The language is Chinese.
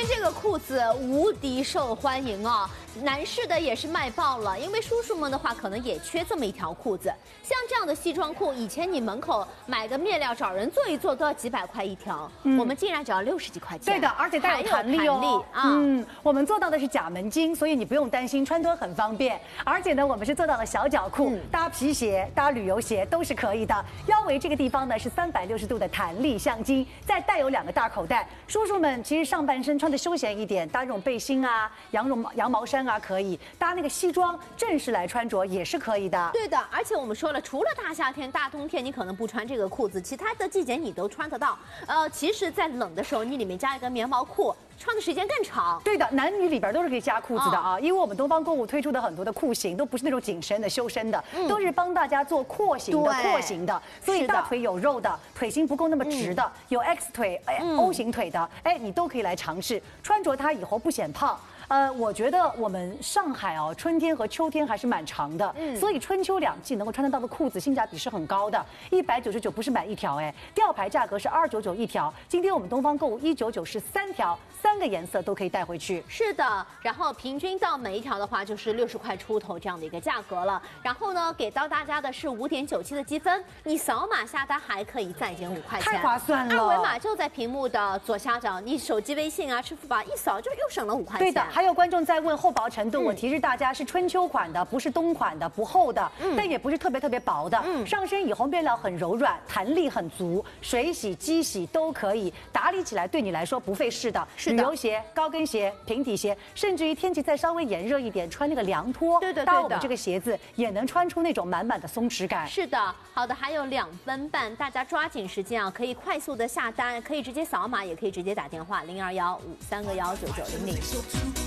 这个裤子无敌受欢迎哦，男士的也是卖爆了，因为叔叔们的话可能也缺这么一条裤子。像这样的西装裤，以前你门口买个面料找人做一做都要几百块一条，我们竟然只要60几块钱。 对的，而且带有弹力哦。我们做到的是假门襟，所以你不用担心穿脱很方便。而且呢，我们是做到了小脚裤，搭皮鞋、搭旅游鞋都是可以的。腰围这个地方呢是360度的弹力橡筋，再带有2个大口袋。叔叔们其实上半身穿的休闲一点，搭这种背心啊、羊毛衫啊可以，搭那个西装正式来穿着也是可以的。 对的，而且我们说了，除了大夏天、大冬天你可能不穿这个裤子，其他的季节你都穿得到。其实，在冷的时候，你里面加一个棉毛裤，穿的时间更长。 对的，男女里边都是可以加裤子的啊，因为我们东方购物推出的很多的裤型都不是那种紧身的、修身的，都是帮大家做廓形的，所以大腿有肉的，腿型不够那么直的，有 X 腿、O 型腿的，你都可以来尝试穿着它以后不显胖。我觉得我们上海哦，春天和秋天还是蛮长的，所以春秋2季能够穿得到的裤子性价比是很高的，199不是买1条吊牌价格是299一条。今天我们东方购物199是3条，3个颜色都可以带回去。 是的，然后平均到每一条的话就是60块出头这样的一个价格了。然后呢，给到大家的是5.97的积分，你扫码下单还可以再减5块钱， 太划算了。 二维码就在屏幕的左下角，你手机微信啊、支付宝一扫就又省了5块钱。 对的。还有观众在问厚薄程度，我提示大家是春秋款的，不是冬款的，不厚的，但也不是特别薄的。上身以后面料很柔软，弹力很足，水洗、机洗都可以，打理起来对你来说不费事的。旅游鞋、高跟鞋、平底鞋，甚至于天气再稍微炎热一点，穿那个凉拖，搭我们这个鞋子也能穿出那种满满的松弛感。 是的，好的，还有2分半，大家抓紧时间啊，可以快速的下单，可以直接扫码，也可以直接打电话0215319900。